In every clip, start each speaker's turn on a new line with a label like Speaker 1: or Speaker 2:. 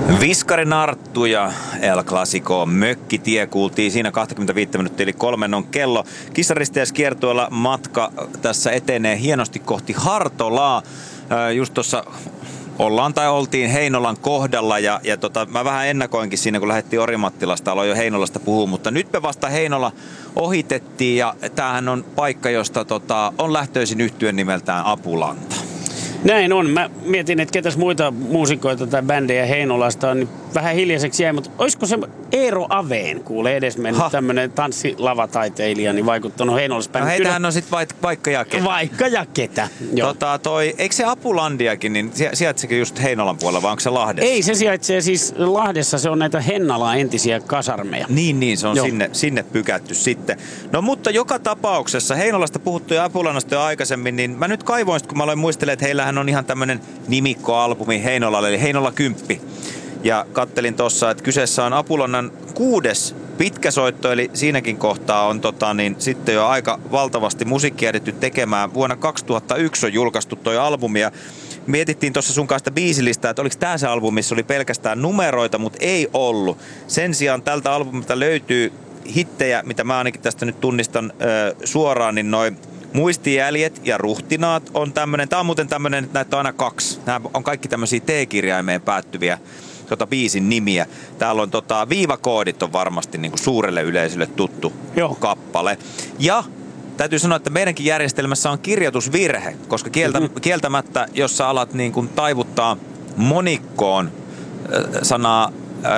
Speaker 1: Viskarin Arttu ja El Clasico Mökkitie kuultiin siinä 25 minuuttia eli 3 on kello. Kissaristeyskiertueella matka tässä etenee hienosti kohti Hartolaa. Just tuossa oltiin Heinolan kohdalla ja mä vähän ennakoinkin siinä, kun lähdettiin Orimattilasta, aloin jo Heinolasta puhua, mutta nyt me vasta Heinola ohitettiin ja tämähän on paikka, josta on lähtöisin yhtyen nimeltään Apulanta.
Speaker 2: Näin on. Mä mietin, että ketäs muita muusikoita tai bändejä Heinolasta on, niin vähän hiljaiseksi jäi, mutta olisiko se Eero Aveen, kuule edesmennyt tämmönen tanssilavaitaiteilija, niin vaikuttanut Heinolassa päin.
Speaker 1: No heitähän on sit vaikka ja ketä.
Speaker 2: Vaikka ja ketä.
Speaker 1: Eikö se Apulandiakin, niin sijaitseekin just Heinolan puolella, vai onko se Lahdessa?
Speaker 2: Ei, se sijaitsee siis Lahdessa, se on näitä Hennalan entisiä kasarmeja.
Speaker 1: Niin, se on sinne pykätty sitten. No mutta joka tapauksessa, Heinolasta puhuttu ja Apulannasta jo aikaisemmin, niin mä nyt kaivoin, kun mä aloin muistelemaan, että heillähän on ihan tämmönen nimikkoalbumi Heinolalle, eli Heinola 10. Ja kattelin tossa, että kyseessä on Apulannan 6. pitkäsoitto, eli siinäkin kohtaa on sitten jo aika valtavasti musiikkia ehditty tekemään. Vuonna 2001 on julkaistu toi albumi ja mietittiin tuossa sun kanssa biisilistaa, että oliko tää se albumi, missä oli pelkästään numeroita, mutta ei ollut. Sen sijaan tältä albumilta löytyy hittejä, mitä mä ainakin tästä nyt tunnistan suoraan, niin noin Muistijäljet ja Ruhtinaat on tämmönen. Tää on muuten tämmönen, että näitä on aina 2. Nämä on kaikki tämmöisiä T-kirjaimeen päättyviä biisin nimiä. Täällä on viivakoodit on varmasti niin kuin suurelle yleisölle tuttu kappale. Ja täytyy sanoa, että meidänkin järjestelmässä on kirjoitusvirhe, koska kieltämättä, jos sä alat niin kuin taivuttaa monikkoon sanaa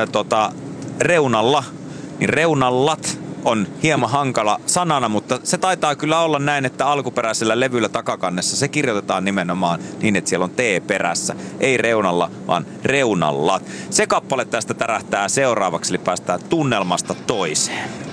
Speaker 1: reunalla, niin reunallat on hieman hankala sanana, mutta se taitaa kyllä olla näin, että alkuperäisellä levyllä takakannessa se kirjoitetaan nimenomaan niin, että siellä on T perässä. Ei reunalla, vaan reunallat. Se kappale tästä tärähtää seuraavaksi, eli päästään tunnelmasta toiseen.